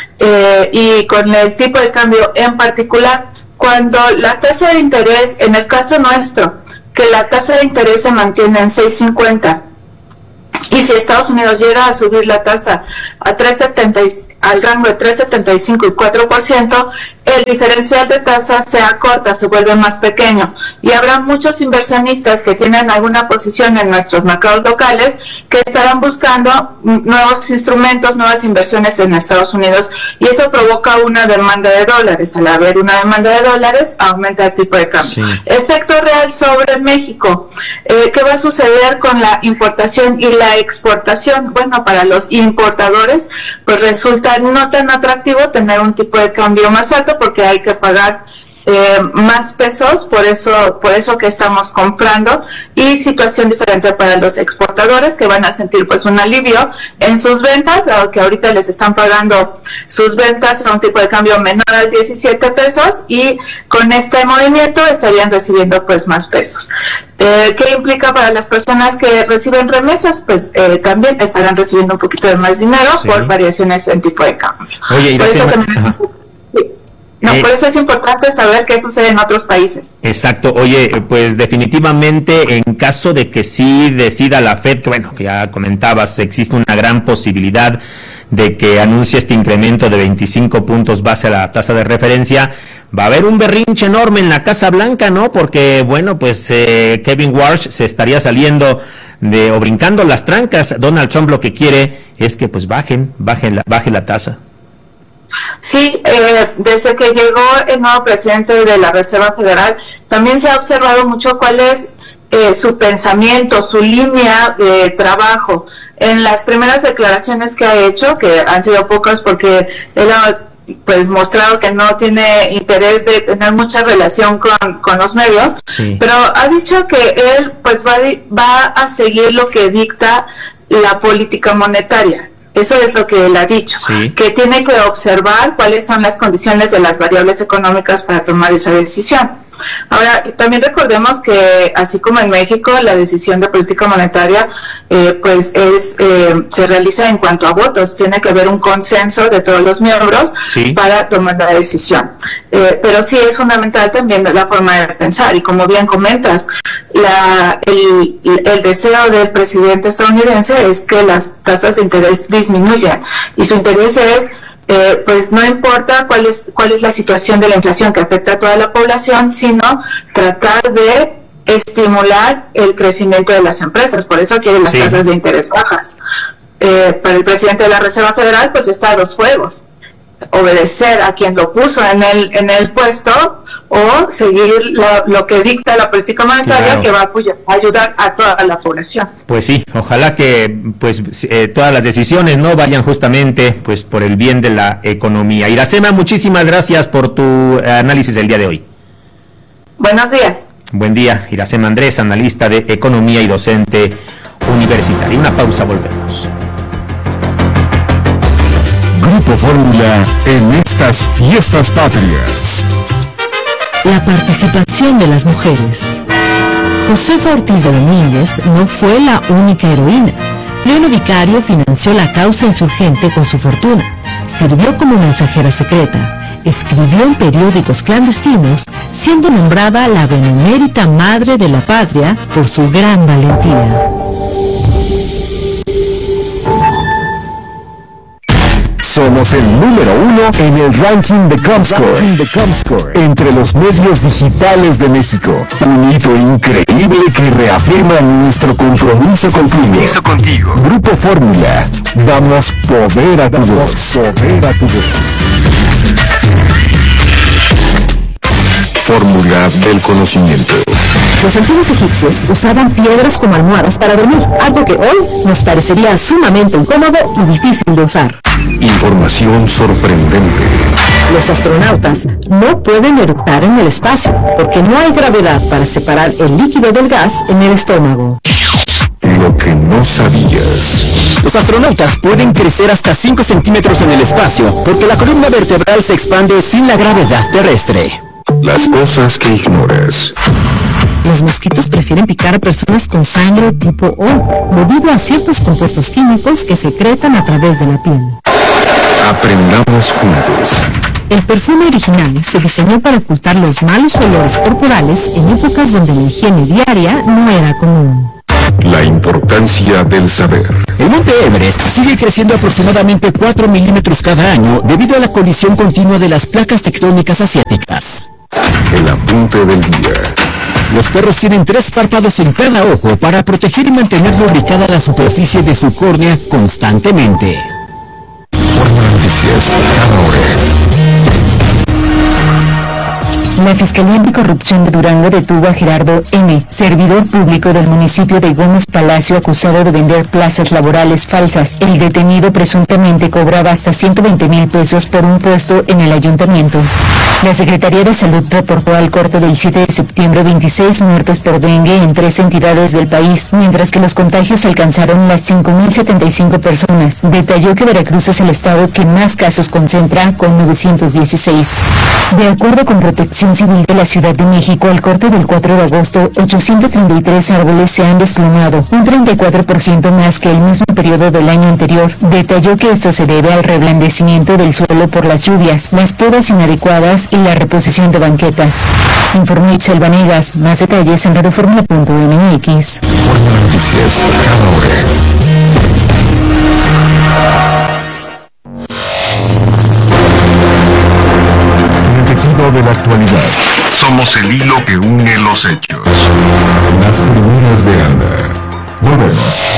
y con el tipo de cambio en particular? Cuando la tasa de interés, en el caso nuestro, que la tasa de interés se mantiene en 6.50, y si Estados Unidos llega a subir la tasa a al rango de 3.75 y 4%, el diferencial de tasa se acorta, se vuelve más pequeño, y habrá muchos inversionistas que tienen alguna posición en nuestros mercados locales que estarán buscando nuevos instrumentos, nuevas inversiones en Estados Unidos, y eso provoca una demanda de dólares. Al haber una demanda de dólares, aumenta el tipo de cambio. Sí. Efecto real sobre México. ¿Qué va a suceder con la importación y la exportación? Bueno, para los importadores, pues resulta no tan atractivo tener un tipo de cambio más alto, porque hay que pagar más pesos, por eso que estamos comprando, y situación diferente para los exportadores, que van a sentir pues un alivio en sus ventas, dado que ahorita les están pagando sus ventas a un tipo de cambio menor a 17 pesos, y con este movimiento estarían recibiendo pues más pesos. ¿Qué implica para las personas que reciben remesas? Pues también estarán recibiendo un poquito de más dinero, sí, por variaciones en tipo de cambio. Oye, por eso también, por eso es importante saber qué sucede en otros países. Exacto. Oye, pues definitivamente, en caso de que sí decida la Fed, que bueno, que ya comentabas, existe una gran posibilidad de que anuncie este incremento de 25 puntos base a la tasa de referencia, va a haber un berrinche enorme en la Casa Blanca, ¿no? Porque, bueno, pues Kevin Warsh se estaría saliendo o brincando las trancas. Donald Trump lo que quiere es que pues baje la tasa. Sí, desde que llegó el nuevo presidente de la Reserva Federal, también se ha observado mucho cuál es su pensamiento, su línea de trabajo. En las primeras declaraciones que ha hecho, que han sido pocas porque él ha pues mostrado que no tiene interés de tener mucha relación con los medios, sí, pero ha dicho que él pues va a seguir lo que dicta la política monetaria. Eso es lo que él ha dicho, sí, que tiene que observar cuáles son las condiciones de las variables económicas para tomar esa decisión. Ahora, también recordemos que así como en México, la decisión de política monetaria se realiza en cuanto a votos. Tiene que haber un consenso de todos los miembros, sí, para tomar la decisión. Pero sí es fundamental también la forma de pensar. Y como bien comentas, el deseo del presidente estadounidense es que las tasas de interés disminuyan. Y su interés es pues no importa cuál es la situación de la inflación que afecta a toda la población, sino tratar de estimular el crecimiento de las empresas. Por eso quieren las tasas de interés bajas. Para el presidente de la Reserva Federal, pues está a dos fuegos: obedecer a quien lo puso en el puesto, o seguir lo que dicta la política monetaria, claro, que va a ayudar a toda la población. Pues sí, ojalá que todas las decisiones no vayan justamente pues por el bien de la economía. Iracema, muchísimas gracias por tu análisis del día de hoy. Buenos días. Buen día, Iracema Andrés, analista de economía y docente universitaria. Una pausa, volvemos. Grupo Fórmula en estas fiestas patrias. La participación de las mujeres. Josefa Ortiz de Domínguez no fue la única heroína. Leona Vicario financió la causa insurgente con su fortuna. Sirvió como mensajera secreta. Escribió en periódicos clandestinos, siendo nombrada la benemérita madre de la patria por su gran valentía. Somos el número 1 en el ranking de Comscore entre los medios digitales de México. Un hito increíble que reafirma nuestro compromiso contigo. Grupo Fórmula. Damos poder a tu voz. Fórmula del conocimiento. Los antiguos egipcios usaban piedras como almohadas para dormir, algo que hoy nos parecería sumamente incómodo y difícil de usar. Información sorprendente. Los astronautas no pueden eructar en el espacio porque no hay gravedad para separar el líquido del gas en el estómago. Lo que no sabías. Los astronautas pueden crecer hasta 5 centímetros en el espacio porque la columna vertebral se expande sin la gravedad terrestre. Las cosas que ignoras. Los mosquitos prefieren picar a personas con sangre tipo O, debido a ciertos compuestos químicos que secretan a través de la piel. Aprendamos juntos. El perfume original se diseñó para ocultar los malos olores corporales en épocas donde la higiene diaria no era común. La importancia del saber. El monte Everest sigue creciendo aproximadamente 4 milímetros cada año debido a la colisión continua de las placas tectónicas asiáticas. El apunte del día. Los perros tienen 3 párpados en cada ojo para proteger y mantener lubricada la superficie de su córnea constantemente. Fórmula Noticias, cada hora. La Fiscalía Anticorrupción de Durango detuvo a Gerardo N., servidor público del municipio de Gómez Palacio, acusado de vender plazas laborales falsas. El detenido presuntamente cobraba hasta 120,000 pesos por un puesto en el ayuntamiento. La Secretaría de Salud reportó al corte del 7 de septiembre 26 muertes por dengue en 3 entidades del país, mientras que los contagios alcanzaron las 5,075 personas. Detalló que Veracruz es el estado que más casos concentra, con 916. De acuerdo con Protección Civil de la Ciudad de México, al corte del 4 de agosto, 833 árboles se han desplomado, un 34% más que el mismo periodo del año anterior. Detalló que esto se debe al reblandecimiento del suelo por las lluvias, las podas inadecuadas y la reposición de banquetas. Informó Itzel Vanegas. Más detalles en radioformula.mx. Fórmula Noticias, cada hora. De la actualidad. Somos el hilo que une los hechos. Las primeras de Ana. Volvemos.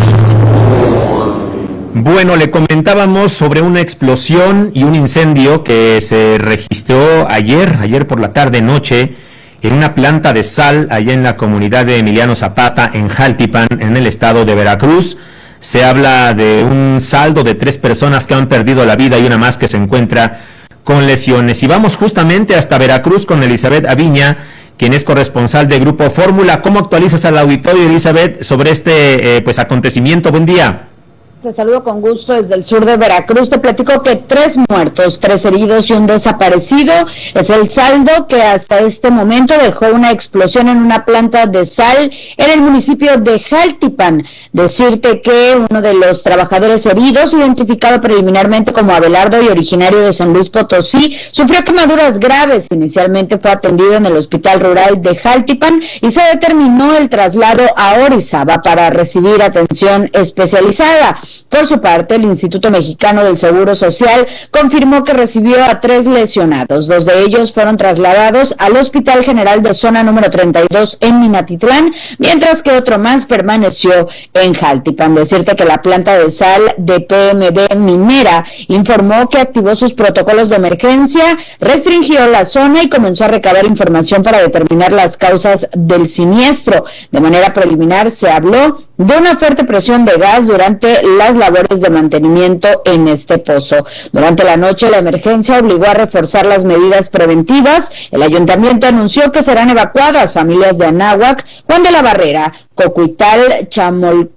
Bueno, le comentábamos sobre una explosión y un incendio que se registró ayer por la tarde-noche, en una planta de sal allá en la comunidad de Emiliano Zapata, en Jaltipan, en el estado de Veracruz. Se habla de un saldo de 3 personas que han perdido la vida y una más que se encuentra con lesiones. Y vamos justamente hasta Veracruz con Elizabeth Aviña, quien es corresponsal de Grupo Fórmula. ¿Cómo actualizas al auditorio, Elizabeth, sobre este acontecimiento? Buen día. Te saludo con gusto desde el sur de Veracruz. Te platico que 3 muertos, 3 heridos y un desaparecido es el saldo que hasta este momento dejó una explosión en una planta de sal en el municipio de Jaltipan. Decirte que uno de los trabajadores heridos, identificado preliminarmente como Abelardo y originario de San Luis Potosí, sufrió quemaduras graves. Inicialmente fue atendido en el hospital rural de Jaltipan y se determinó el traslado a Orizaba para recibir atención especializada. Por su parte, el Instituto Mexicano del Seguro Social confirmó que recibió a 3 lesionados. 2 de ellos fueron trasladados al Hospital General de Zona número 32 en Minatitlán, mientras que otro más permaneció en Jaltipan. Decirte que la planta de sal de PMB Minera informó que activó sus protocolos de emergencia, restringió la zona y comenzó a recabar información para determinar las causas del siniestro. De manera preliminar se habló de una fuerte presión de gas durante las labores de mantenimiento en este pozo. Durante la noche, la emergencia obligó a reforzar las medidas preventivas. El ayuntamiento anunció que serán evacuadas familias de Anáhuac, Juan de la Barrera, Cocuital, Chamolcomulco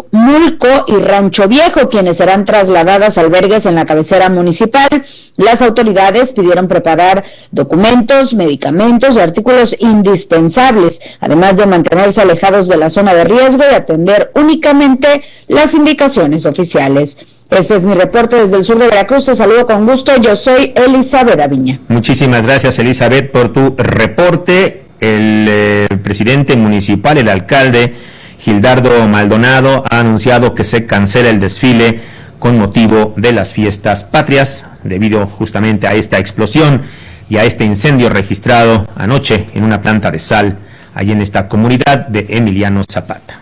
y Rancho Viejo, quienes serán trasladadas a albergues en la cabecera municipal. Las autoridades pidieron preparar documentos, medicamentos y artículos indispensables, además de mantenerse alejados de la zona de riesgo y atender únicamente las indicaciones oficiales. Este es mi reporte desde el sur de Veracruz. Te saludo con gusto. Yo soy Elizabeth Aviña. Muchísimas gracias, Elizabeth, por tu reporte. El presidente municipal, el alcalde Gildardo Maldonado, ha anunciado que se cancela el desfile con motivo de las fiestas patrias, debido justamente a esta explosión y a este incendio registrado anoche en una planta de sal, ahí en esta comunidad de Emiliano Zapata.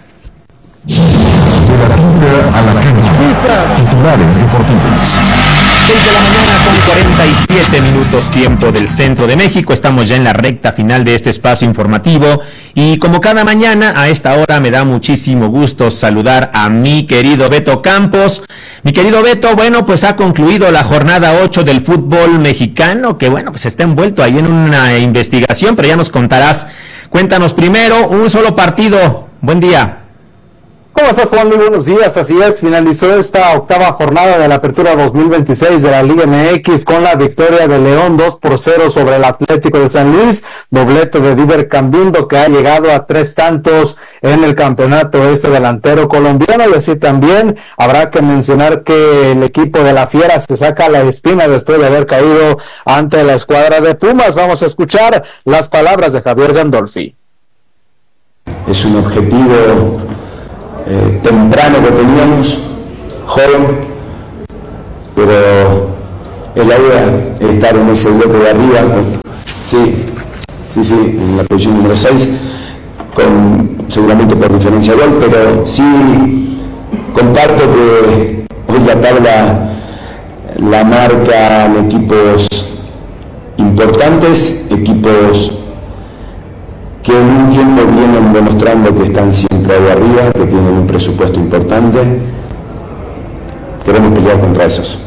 De la tinta a la cancha. Titulares deportivos. 6 de la mañana con 47 minutos, tiempo del centro de México. Estamos ya en la recta final de este espacio informativo y como cada mañana a esta hora me da muchísimo gusto saludar a mi querido Beto Campos. Mi querido Beto, bueno, pues ha concluido la jornada 8 del fútbol mexicano, que bueno, pues está envuelto ahí en una investigación, pero ya nos contarás. Cuéntanos primero, un solo partido. Buen día. ¿Cómo estás, Juan? Muy buenos días. Así es, finalizó esta octava jornada de la Apertura 2026 de la Liga MX con la victoria de León 2-0 sobre el Atlético de San Luis, doblete de Diver Cambindo, que ha llegado a 3 tantos en el campeonato delantero colombiano. Y así también habrá que mencionar que el equipo de la Fiera se saca la espina después de haber caído ante la escuadra de Pumas. Vamos a escuchar las palabras de Javier Gandolfi. Es un objetivo temprano que teníamos, joven, pero es la idea estar en ese hueco de arriba, sí, en la posición número 6, seguramente por diferencia de gol, pero sí comparto que hoy la tabla la marcan equipos importantes, equipos que en un tiempo vienen demostrando que están siempre ahí arriba, que tienen un presupuesto importante. Queremos pelear contra esos.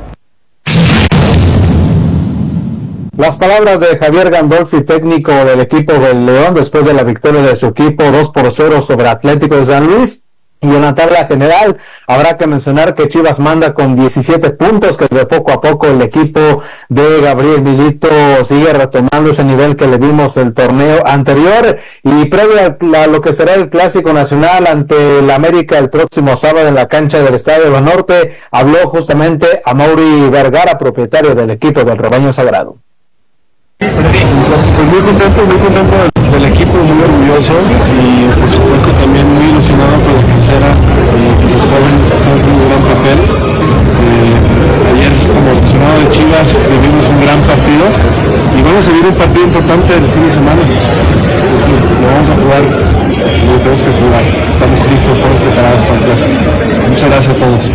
Las palabras de Javier Gandolfi, técnico del equipo del León, después de la victoria de su equipo 2-0 sobre Atlético de San Luis. Y en la tabla general habrá que mencionar que Chivas manda con 17 puntos, que de poco a poco el equipo de Gabriel Milito sigue retomando ese nivel que le vimos el torneo anterior. Y previo a lo que será el Clásico Nacional ante el América el próximo sábado en la cancha del Estadio Banorte, habló justamente a Mauri Vergara, propietario del equipo del Rebaño Sagrado. Pues muy contento del equipo, muy orgulloso y por supuesto también muy ilusionado con la cantera y los jóvenes que están haciendo un gran papel. Ayer, como aficionado de Chivas, vivimos un gran partido y vamos a vivir un partido importante el fin de semana. Lo vamos a jugar tenemos que jugar. Estamos listos, estamos preparados para el clásico. Muchas gracias a todos.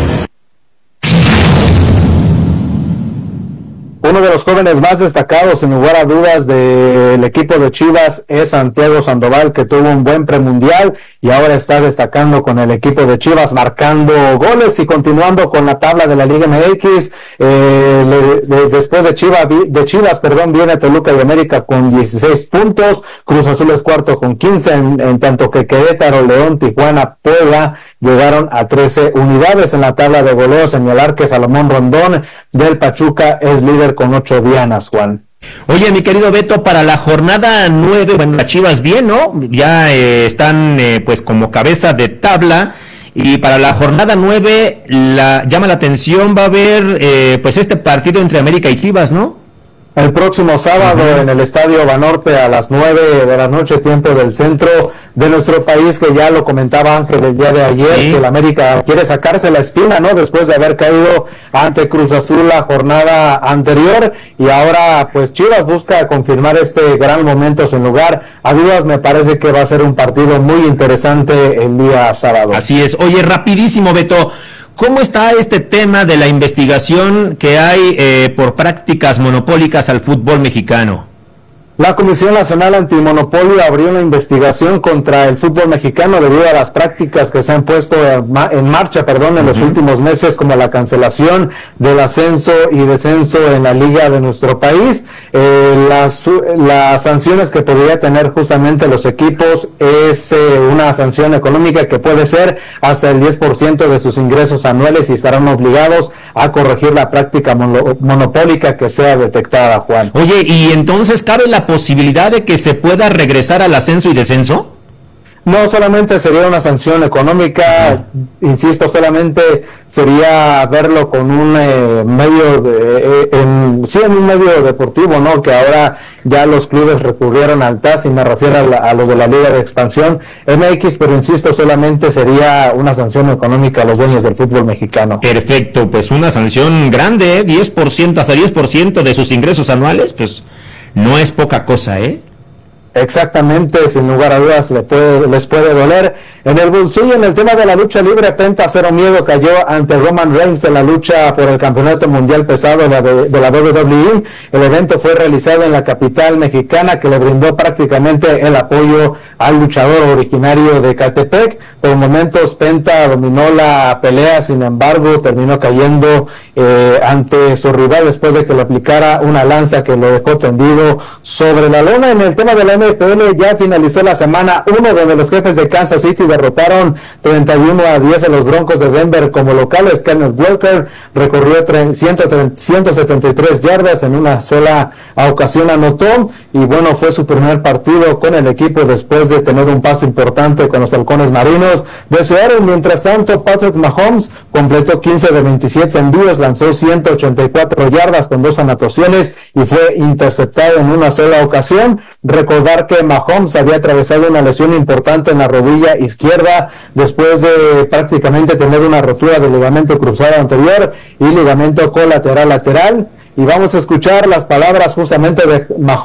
Uno de los jóvenes más destacados, sin lugar a dudas, del equipo de Chivas es Santiago Sandoval, que tuvo un buen premundial y ahora está destacando con el equipo de Chivas, marcando goles y continuando con la tabla de la Liga MX. Después de Chivas, viene Toluca y América con 16 puntos, Cruz Azul es cuarto con 15, en tanto que Querétaro, León, Tijuana, Puebla llegaron a 13 unidades en la tabla de goleo. Señalar que Salomón Rondón del Pachuca es líder con 8 dianas, Juan. Oye, mi querido Beto, para la jornada 9, bueno, las Chivas bien, ¿no? Ya están pues como cabeza de tabla, y para la jornada 9 llama la atención, va a haber pues este partido entre América y Chivas, ¿no? El próximo sábado en el Estadio Banorte a las 9 de la noche, tiempo del centro de nuestro país, que ya lo comentaba Ángel el día de ayer, que el América quiere sacarse la espina, ¿no? Después de haber caído ante Cruz Azul la jornada anterior, y ahora pues Chivas busca confirmar este gran momento. Sin lugar a dudas, me parece que va a ser un partido muy interesante el día sábado. Así es. Oye, rapidísimo, Beto, ¿cómo está este tema de la investigación que hay por prácticas monopólicas al fútbol mexicano? La Comisión Nacional Antimonopolio abrió una investigación contra el fútbol mexicano debido a las prácticas que se han puesto en marcha en los últimos meses, como la cancelación del ascenso y descenso en la liga de nuestro país. Las sanciones que podría tener justamente los equipos es una sanción económica que puede ser hasta el 10% de sus ingresos anuales, y estarán obligados a corregir la práctica monopólica que sea detectada, Juan. Oye, ¿y entonces cabe la posibilidad de que se pueda regresar al ascenso y descenso? No solamente sería una sanción económica, insisto, solamente sería verlo con un medio en un medio deportivo, ¿no? Que ahora ya los clubes recurrieron al TAS, y me refiero a los de la Liga de Expansión MX, pero insisto, solamente sería una sanción económica a los dueños del fútbol mexicano. Perfecto, pues una sanción grande, 10%, hasta 10% de sus ingresos anuales, pues no es poca cosa, ¿eh? Exactamente, sin lugar a dudas les puede doler en el bolsillo. En el tema de la lucha libre, Penta Cero Miedo cayó ante Roman Reigns en la lucha por el campeonato mundial pesado de la WWE. El evento fue realizado en la capital mexicana, que le brindó prácticamente el apoyo al luchador originario de Catepec. Por momentos Penta dominó la pelea, sin embargo terminó cayendo ante su rival después de que le aplicara una lanza que lo dejó tendido sobre la lona. En el tema de la NFL, ya finalizó la semana 1, donde los Jefes de Kansas City derrotaron 31-10 a los Broncos de Denver como locales. Kenneth Walker recorrió 173 yardas, en una sola ocasión anotó, y bueno, fue su primer partido con el equipo después de tener un paso importante con los Halcones Marinos de Seattle. Mientras tanto, Patrick Mahomes completó 15 de 27 envíos, lanzó 184 yardas con 2 anotaciones y fue interceptado en una sola ocasión. Recordar que Mahomes había atravesado una lesión importante en la rodilla izquierda después de prácticamente tener una rotura del ligamento cruzado anterior y ligamento colateral lateral. Y vamos a escuchar las palabras justamente de Mahomes